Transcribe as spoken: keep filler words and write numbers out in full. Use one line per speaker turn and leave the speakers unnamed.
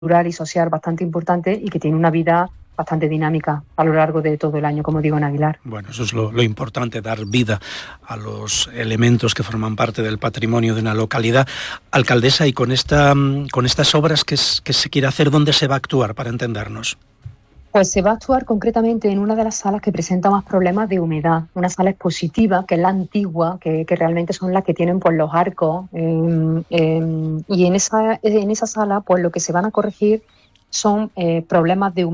cultural y social bastante importante y que tiene una vida bastante dinámica a lo largo de todo el año, como digo en Aguilar.
Bueno, eso es lo, lo importante, dar vida a los elementos que forman parte del patrimonio de una localidad. Alcaldesa, y con esta con estas obras que, es, que se quiere hacer, ¿dónde se va a actuar, para entendernos?
Pues se va a actuar concretamente en una de las salas que presenta más problemas de humedad, una sala expositiva, que es la antigua, que, que realmente son las que tienen pues los arcos, eh, eh, y en esa, en esa sala pues lo que se van a corregir son eh, problemas de humedad.